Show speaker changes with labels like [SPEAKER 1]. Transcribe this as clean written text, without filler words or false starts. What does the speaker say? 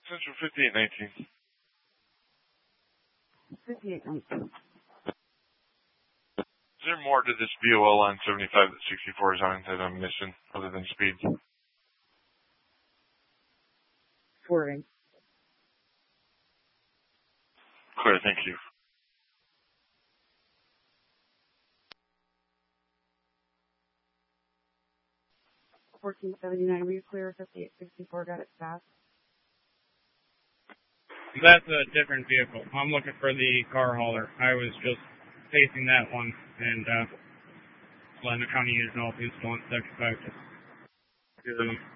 [SPEAKER 1] Central 5819.
[SPEAKER 2] 5819.
[SPEAKER 1] Is there more to this BOL on 75 that 64 is on that I'm missing other than speed?
[SPEAKER 2] Swerving.
[SPEAKER 1] Clear, thank you.
[SPEAKER 2] 1479, were you clear? 5864, got it fast.
[SPEAKER 3] That's a different vehicle. I'm looking for the car hauler. I was just facing that one and letting the county use know if he's still on 75.